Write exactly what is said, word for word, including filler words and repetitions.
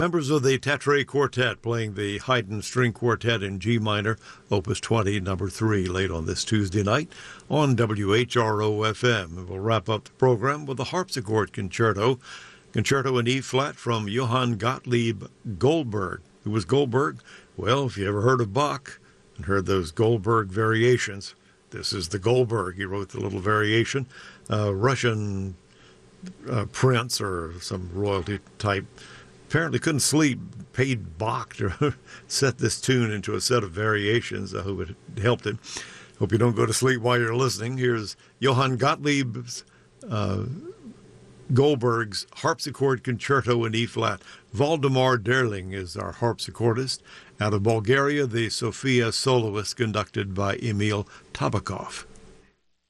Members of the Tetre Quartet playing the Haydn String Quartet in G minor, Opus twenty, number three, late on this Tuesday night on W H R O F M. And we'll wrap up the program with the harpsichord concerto, concerto in E-flat from Johann Gottlieb Goldberg. Who was Goldberg? Well, if you ever heard of Bach and heard those Goldberg variations, this is the Goldberg. He wrote the little variation. Uh, Russian uh, prince or some royalty type apparently couldn't sleep, paid Bach to set this tune into a set of variations. I hope it helped him. Hope you don't go to sleep while you're listening. Here's Johann Gottlieb's uh, Goldberg's harpsichord concerto in E-flat. Valdemar Derling is our harpsichordist. Out of Bulgaria, the Sofia soloist conducted by Emil Tabakov.